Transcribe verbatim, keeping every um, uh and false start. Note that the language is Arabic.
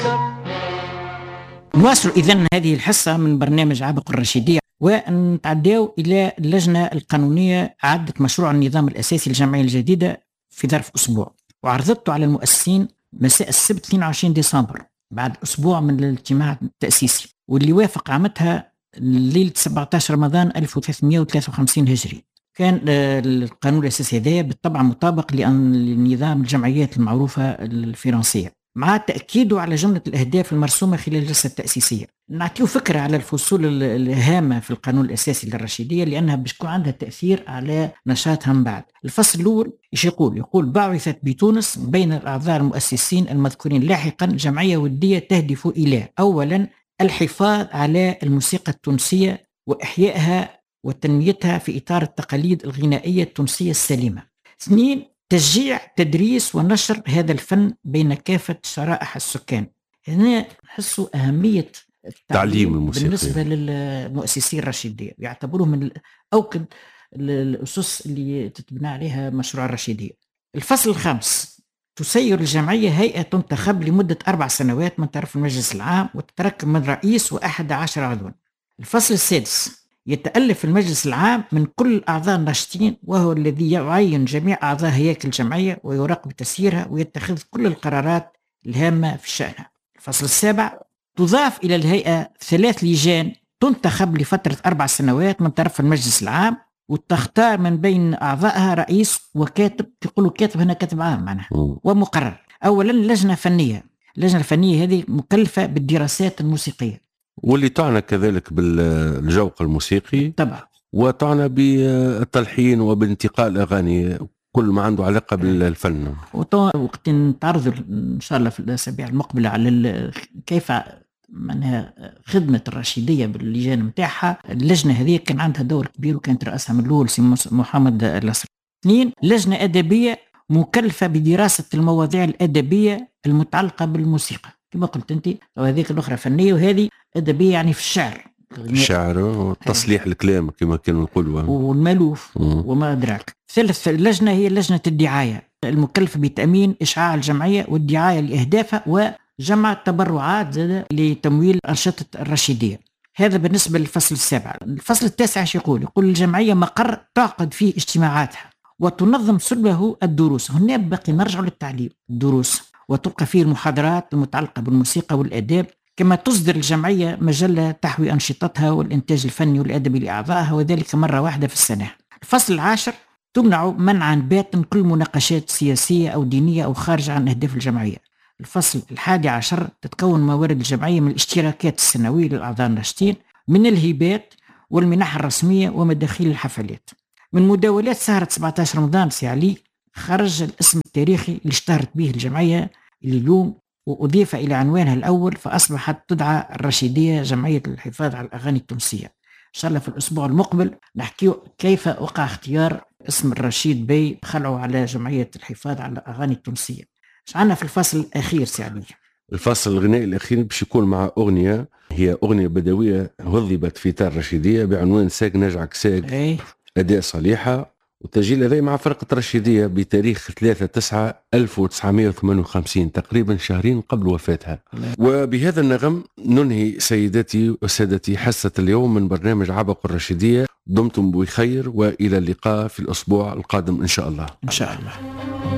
نواصل إذن هذه الحصة من برنامج عابق الرشيدية، ونتعداو إلى اللجنة القانونية عدت مشروع النظام الأساسي للجمعية الجديدة في ظرف أسبوع، وعرضته على المؤسسين مساء السبت اثنين وعشرين ديسمبر بعد أسبوع من الاجتماع التأسيسي، واللي وافق عامتها ليلة سبعة عشر رمضان ألف وثلاثمئة وثلاثة وخمسين هجري. كان القانون الأساسي هذا بالطبع مطابق لنظام الجمعيات المعروفة الفرنسية، مع تأكيده على جملة الأهداف المرسومة خلال الجلسة التأسيسية. نعطيه فكرة على الفصول الهامة في القانون الأساسي للرشيدية لأنها بتكون عندها تأثير على نشاطها من بعد. الفصل الأول إيش يقول؟ يقول بعثت بتونس بين الأعضاء المؤسسين المذكورين لاحقا جمعية ودية تهدف إلى أولا الحفاظ على الموسيقى التونسية وإحيائها وتنميتها في إطار التقاليد الغنائية التونسية السليمة. اثنين تشجيع تدريس ونشر هذا الفن بين كافة شرائح السكان. هنا نحسوا أهمية التعليم الموسيقى بالنسبة للمؤسسين الرشيدية، يعتبروه من أوكد الأسس اللي تتبنى عليها مشروع الرشيدية. الفصل الخامس تسير الجمعية هيئة تنتخب لمدة أربع سنوات من طرف المجلس العام وتتركب من رئيس وأحد عشر عضوا. الفصل السادس يتألف المجلس العام من كل الأعضاء الناشطين، وهو الذي يعين جميع أعضاء هياكل الجمعية ويراقب تسييرها ويتخذ كل القرارات الهامة في شأنها. الفصل السابع تضاف إلى الهيئة ثلاث لجان تنتخب لفترة أربع سنوات من طرف المجلس العام، وتختار من بين أعضائها رئيس وكاتب، يقولوا كاتب هنا كاتب عام معناها ومقرر. أولا لجنة فنية، اللجنة الفنية هذه مكلفة بالدراسات الموسيقية واللي تعنى كذلك بالجوق الموسيقي طبعا، وتعنى بالتلحين وبانتقاء الأغاني، كل ما عنده علاقة بالفن. وقت نتعرض إن شاء الله في الأسابيع المقبلة على كيف منها خدمة الرشيدية باللجان متاعها. اللجنة هذه كان عندها دور كبير وكانت رأسها من الأول سي محمد الأسر. اثنين لجنة أدبية مكلفة بدراسة المواضيع الأدبية المتعلقة بالموسيقى كما قلت أنت، وهذيك الأخرى فنية وهذه أدبية يعني في الشعر، الشعر وتصليح الكلام كما كانوا يقولوا والمالوف وما أدراك. ثالث لجنة هي لجنة الدعاية المكلفة بتأمين إشعاع الجمعية والدعاية لأهدافها وجمع التبرعات لتمويل أنشطة الرشيدية. هذا بالنسبة للفصل السابع. الفصل التاسع يقول يقول الجمعية مقر تعقد فيه اجتماعاتها وتنظم سلبه الدروس. هنا بقي نرجع للتعليم، الدروس، وتلقى فيه المحاضرات المتعلقة بالموسيقى والآداب. كما تصدر الجمعية مجلة تحوي أنشطتها والإنتاج الفني والأدبي لأعضائها، وذلك مرة واحدة في السنة. الفصل العاشر تمنع منعا باتا كل مناقشات سياسية أو دينية أو خارج عن أهداف الجمعية. الفصل الحادي عشر تتكون موارد الجمعية من الاشتراكات السنوية للأعضاء الناشطين، من الهبات والمنح الرسمية ومداخيل الحفلات. من مداولات سهرة سبعة عشر رمضان سي علي خرج الاسم التاريخي اللي اشتهرت به الجمعية اللي اليوم وأضيف إلى عنوانها الأول، فأصبحت تدعى الرشيدية جمعية الحفاظ على الأغاني التونسية. إن شاء الله في الأسبوع المقبل نحكي كيف وقع اختيار اسم الرشيد بي خلعوا على جمعية الحفاظ على الأغاني التونسية. إيش عنا في الفصل الأخير سي علي؟ الفصل الغنائي الأخير باش يكون مع أغنية، هي أغنية بدوية وظبت في إطار الرشيدية بعنوان ساق نجعك ساق، أي. أداء صليحة، وتسجيل هذا مع فرقة رشيدية بتاريخ ثلاثة تسعة ألف وتسعمئة وثمانية وخمسين، تقريبا شهرين قبل وفاتها. وبهذا النغم ننهي سيداتي وسادتي حصة اليوم من برنامج عابق الرشيدية. دمتم بخير وإلى اللقاء في الأسبوع القادم إن شاء الله. إن شاء الله.